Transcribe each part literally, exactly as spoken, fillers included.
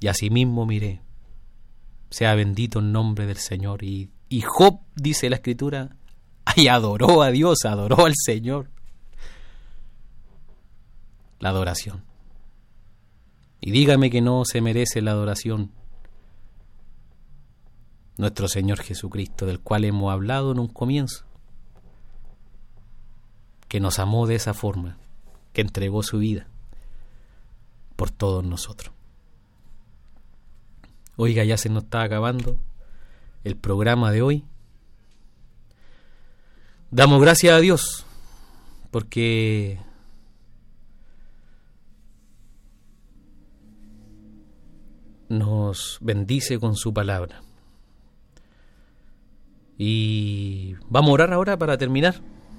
y asimismo miré. Sea bendito el nombre del Señor. Y, y Job, dice la Escritura, ay, adoró a Dios, adoró al Señor. La adoración. Y dígame que no se merece la adoración nuestro Señor Jesucristo, del cual hemos hablado en un comienzo, que nos amó de esa forma, que entregó su vida por todos nosotros. Oiga, ya se nos está acabando el programa de hoy. Damos gracias a Dios porque nos bendice con su palabra. Y vamos a orar ahora para terminar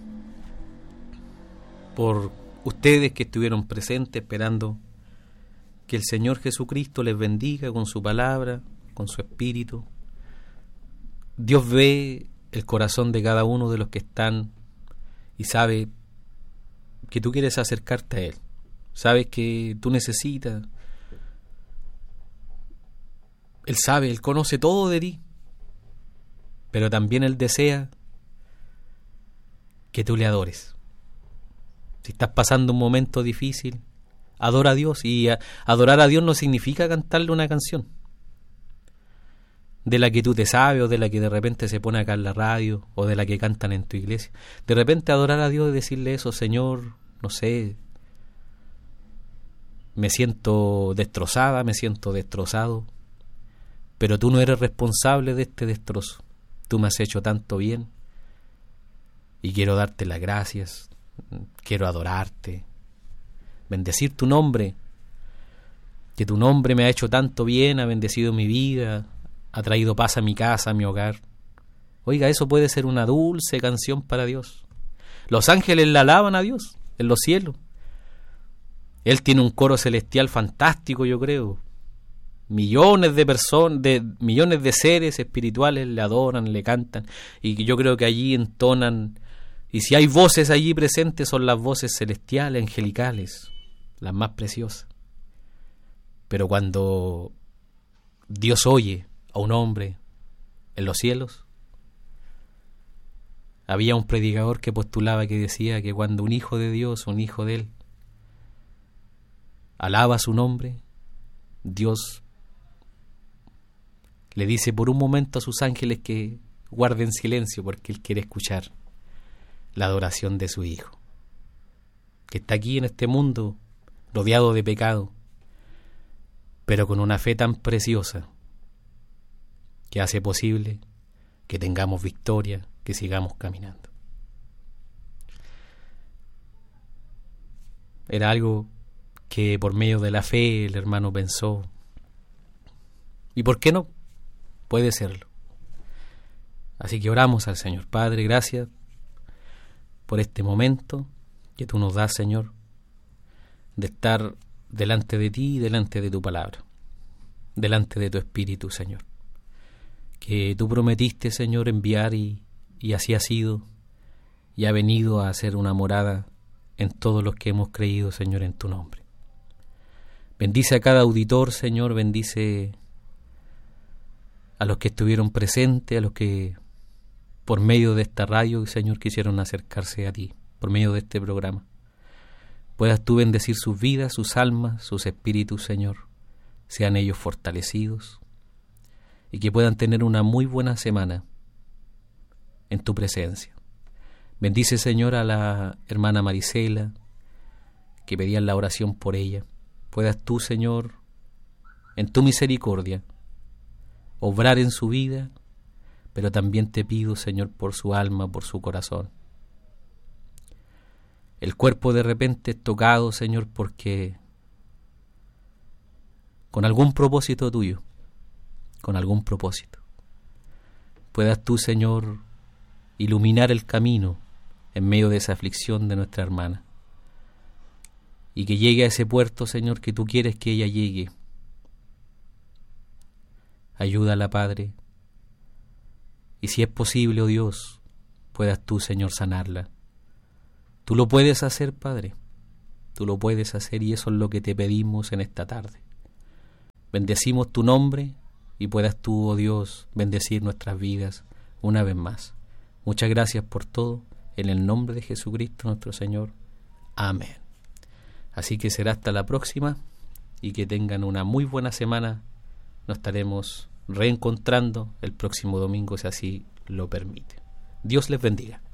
por ustedes que estuvieron presentes esperando que el Señor Jesucristo les bendiga con su palabra, con su espíritu. Dios ve el corazón de cada uno de los que están y sabe que tú quieres acercarte a Él. Sabes que tú necesitas. Él sabe, Él conoce todo de ti, pero también Él desea que tú le adores. Si estás pasando un momento difícil, adora a Dios. Y a, adorar a Dios no significa cantarle una canción de la que tú te sabes, o de la que de repente se pone acá en la radio, o de la que cantan en tu iglesia. De repente adorar a Dios es decirle eso: Señor, no sé, me siento destrozada, me siento destrozado, pero tú no eres responsable de este destrozo. Tú me has hecho tanto bien y quiero darte las gracias, quiero adorarte, bendecir tu nombre, que tu nombre me ha hecho tanto bien, ha bendecido mi vida, ha traído paz a mi casa, a mi hogar. Oiga, eso puede ser una dulce canción para Dios. Los ángeles la alaban a Dios en los cielos. Él tiene un coro celestial fantástico, yo creo. Millones de personas, de millones de seres espirituales le adoran, le cantan, y yo creo que allí entonan. Y si hay voces allí presentes, son las voces celestiales, angelicales, las más preciosas. Pero cuando Dios oye a un hombre en los cielos, había un predicador que postulaba, que decía que cuando un hijo de Dios, un hijo de Él, alaba su nombre, Dios le dice por un momento a sus ángeles que guarden silencio, porque Él quiere escuchar la adoración de su Hijo, que está aquí en este mundo rodeado de pecado, pero con una fe tan preciosa que hace posible que tengamos victoria, que sigamos caminando. Era algo que por medio de la fe el hermano pensó, ¿y por qué no? Puede serlo. Así que oramos al Señor. Padre, gracias por este momento que tú nos das, Señor, de estar delante de ti y delante de tu palabra, delante de tu Espíritu, Señor, que tú prometiste, Señor, enviar, y, y así ha sido, y ha venido a hacer una morada en todos los que hemos creído, Señor, en tu nombre. Bendice a cada auditor, Señor, bendice a los que estuvieron presentes, a los que por medio de esta radio, Señor, quisieron acercarse a ti, por medio de este programa. Puedas tú bendecir sus vidas, sus almas, sus espíritus, Señor, sean ellos fortalecidos, y que puedan tener una muy buena semana en tu presencia. Bendice, Señor, a la hermana Marisela, que pedían la oración por ella. Puedas tú, Señor, en tu misericordia, obrar en su vida, pero también te pido, Señor, por su alma, por su corazón. El cuerpo de repente es tocado, Señor, porque con algún propósito tuyo, con algún propósito, puedas tú, Señor, iluminar el camino en medio de esa aflicción de nuestra hermana, y que llegue a ese puerto, Señor, que tú quieres que ella llegue. Ayúdala, Padre, y si es posible, oh Dios, puedas tú, Señor, sanarla. Tú lo puedes hacer, Padre, tú lo puedes hacer, y eso es lo que te pedimos en esta tarde. bendecimos tu nombre y puedas tú, oh Dios, bendecir nuestras vidas una vez más. Muchas gracias por todo, en el nombre de Jesucristo nuestro Señor. Amén. Así que será hasta la próxima y que tengan una muy buena semana. Nos estaremos reencontrando el próximo domingo, si así lo permite. Dios les bendiga.